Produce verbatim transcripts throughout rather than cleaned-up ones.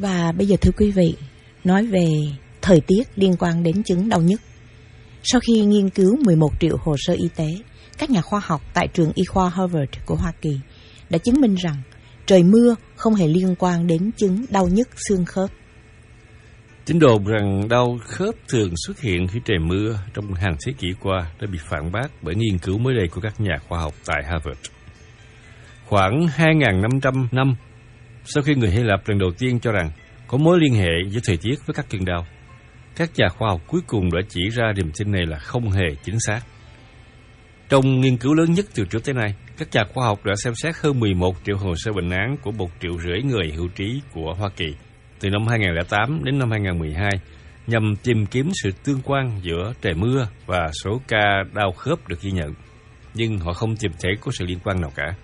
Và bây giờ thưa quý vị, nói về thời tiết liên quan đến chứng đau nhức. Sau khi nghiên cứu mười một triệu hồ sơ y tế, các nhà khoa học tại trường y khoa Harvard của Hoa Kỳ đã chứng minh rằng trời mưa không hề liên quan đến chứng đau nhức xương khớp. Tin đồn rằng đau khớp thường xuất hiện khi trời mưa trong hàng thế kỷ qua đã bị phản bác bởi nghiên cứu mới đây của các nhà khoa học tại Harvard. Khoảng hai nghìn năm trăm năm sau khi người Hy Lạp lần đầu tiên cho rằng có mối liên hệ giữa thời tiết với các cơn đau, các nhà khoa học cuối cùng đã chỉ ra niềm tin này là không hề chính xác. Trong nghiên cứu lớn nhất từ trước tới nay, các nhà khoa học đã xem xét hơn mười một triệu hồ sơ bệnh án của một triệu rưỡi người hữu trí của Hoa Kỳ từ năm hai nghìn không trăm lẻ tám đến năm hai nghìn không trăm mười hai nhằm tìm kiếm sự tương quan giữa trời mưa và số ca đau khớp được ghi nhận, nhưng họ không tìm thấy có sự liên quan nào cả.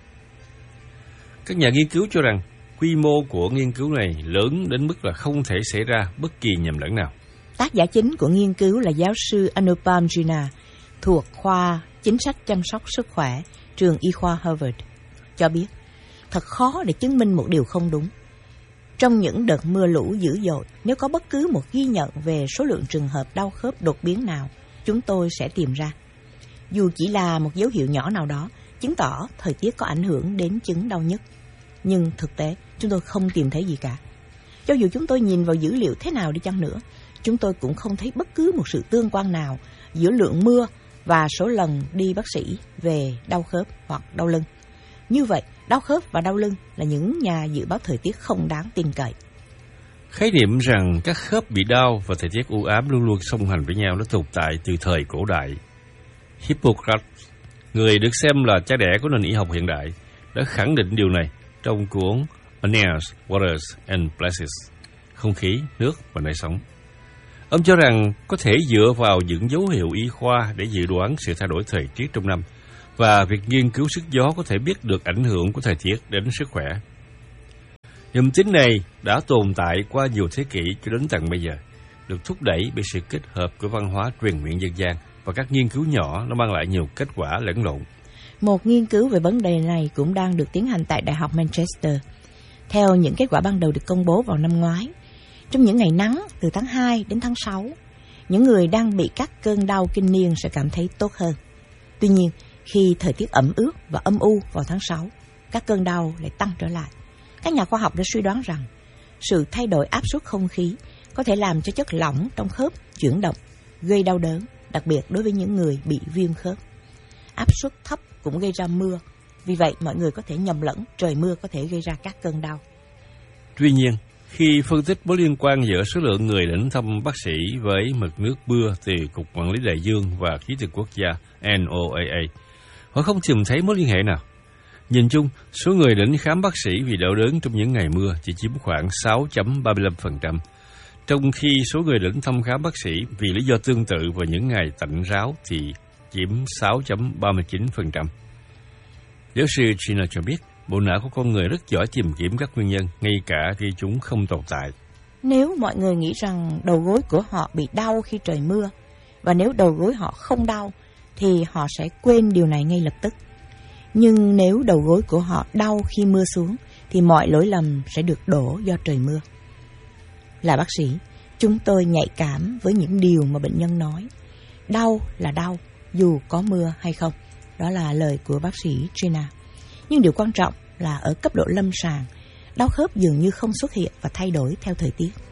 Các nhà nghiên cứu cho rằng quy mô của nghiên cứu này lớn đến mức là không thể xảy ra bất kỳ nhầm lẫn nào. Tác giả chính của nghiên cứu là giáo sư Anupam Jina thuộc khoa chính sách chăm sóc sức khỏe, trường y khoa Harvard, cho biết thật khó để chứng minh một điều không đúng. Trong những đợt mưa lũ dữ dội, nếu có bất cứ một ghi nhận về số lượng trường hợp đau khớp đột biến nào, chúng tôi sẽ tìm ra. Dù chỉ là một dấu hiệu nhỏ nào đó, chứng tỏ thời tiết có ảnh hưởng đến chứng đau nhức. Nhưng thực tế, chúng tôi không tìm thấy gì cả. Cho dù chúng tôi nhìn vào dữ liệu thế nào đi chăng nữa, chúng tôi cũng không thấy bất cứ một sự tương quan nào giữa lượng mưa và số lần đi bác sĩ về đau khớp hoặc đau lưng. Như vậy, đau khớp và đau lưng là những nhà dự báo thời tiết không đáng tin cậy. Khái niệm rằng các khớp bị đau và thời tiết u ám luôn luôn song hành với nhau đã tồn tại từ thời cổ đại. Hippocrates, người được xem là cha đẻ của nền y học hiện đại, đã khẳng định điều này trong cuốn On Airs, Waters and Places, không khí, nước và nơi sống. Ông cho rằng có thể dựa vào những dấu hiệu y khoa để dự đoán sự thay đổi thời tiết trong năm, và việc nghiên cứu sức gió có thể biết được ảnh hưởng của thời tiết đến sức khỏe. Niềm tin này đã tồn tại qua nhiều thế kỷ cho đến tận bây giờ, được thúc đẩy bởi sự kết hợp của văn hóa truyền miệng dân gian và các nghiên cứu nhỏ nó mang lại nhiều kết quả lẫn lộn. Một nghiên cứu về vấn đề này cũng đang được tiến hành tại Đại học Manchester. Theo những kết quả ban đầu được công bố vào năm ngoái, trong những ngày nắng từ tháng hai đến tháng sáu, những người đang bị các cơn đau kinh niên sẽ cảm thấy tốt hơn. Tuy nhiên, khi thời tiết ẩm ướt và âm u vào tháng sáu, các cơn đau lại tăng trở lại. Các nhà khoa học đã suy đoán rằng sự thay đổi áp suất không khí có thể làm cho chất lỏng trong khớp chuyển động, gây đau đớn, đặc biệt đối với những người bị viêm khớp. Áp suất thấp cũng gây ra mưa, vì vậy mọi người có thể nhầm lẫn trời mưa có thể gây ra các cơn đau. Tuy nhiên, khi phân tích mối liên quan giữa số lượng người đến thăm bác sĩ với mực nước mưa từ Cục Quản lý Đại dương và Khí tượng Quốc gia N O A A, họ không tìm thấy mối liên hệ nào. Nhìn chung, số người đến khám bác sĩ vì đau đớn trong những ngày mưa chỉ chiếm khoảng sáu phẩy ba mươi lăm phần trăm, trong khi số người đến thăm khám bác sĩ vì lý do tương tự vào những ngày tạnh ráo thì chiếm sáu phẩy ba mươi chín phần trăm. Giáo sư Gina cho biết, bộ não của con người rất giỏi tìm kiếm các nguyên nhân, ngay cả khi chúng không tồn tại. Nếu mọi người nghĩ rằng đầu gối của họ bị đau khi trời mưa, và nếu đầu gối họ không đau, thì họ sẽ quên điều này ngay lập tức. Nhưng nếu đầu gối của họ đau khi mưa xuống, thì mọi lỗi lầm sẽ được đổ do trời mưa. Là bác sĩ, chúng tôi nhạy cảm với những điều mà bệnh nhân nói. Đau là đau, dù có mưa hay không. Đó là lời của bác sĩ Gina. Nhưng điều quan trọng là ở cấp độ lâm sàng, đau khớp dường như không xuất hiện và thay đổi theo thời tiết.